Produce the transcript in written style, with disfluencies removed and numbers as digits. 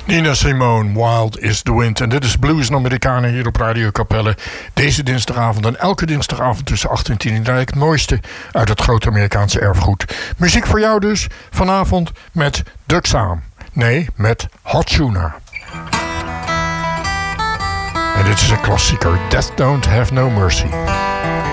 Nina Simone, Wild is the Wind. En dit is Blues en Amerikanen hier op Radio Capelle. Deze dinsdagavond en elke dinsdagavond tussen 8 en 10 in het mooiste uit het grote Amerikaanse erfgoed. Muziek voor jou dus, vanavond met Duxam. Nee, met Hot Tuna. En dit is een klassieker, Death Don't Have No Mercy.